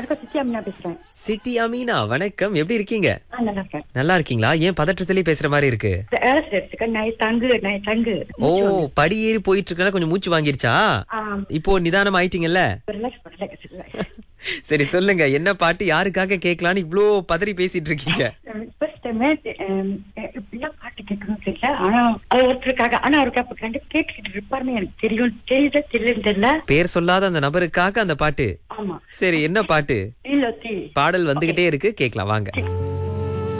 வணக்கம் சித்தி அம்மா பேசுறேன். சிட்டி அமீனா, வணக்கம். எப்படி இருக்கீங்க? நல்லா இருக்கேன். நல்லா இருக்கீங்களா? ஏன் பதற்றத்திலே பேசுற மாதிரி இருக்கு? வேலை செய்யறதுக்கு நான் தங்கு ஓ, படி ஏறி போயிட்டு இருக்கா, கொஞ்சம் மூச்சு வாங்கிருச்சா? இப்போ நிதானம் ஆயிட்டீங்கல்ல? ரிலாக்ஸ் பண்ணல. சரி சொல்லுங்க, என்ன பாட்டு யாருக்காக கேட்கலான்னு இவ்ளோ பதறி பேசிட்டு இருக்கீங்க? ஃபர்ஸ்ட் டைம் இப்படிலாம் பாட்டு கேட்கணும் தெரியல. ஆனா அது ஒருத்தருக்காக, ஆனா அவருக்கு அப்ப கண்டு கேட்டுக்கிட்டு இருப்பாருன்னு எனக்கு தெரியல. பேர் சொல்லாத அந்த நபருக்காக அந்த பாட்டு. ஆமா. சரி, என்ன பாட்டு? இல்ல பாடல் வந்துகிட்டே இருக்கு, கேட்கலாம் வாங்க.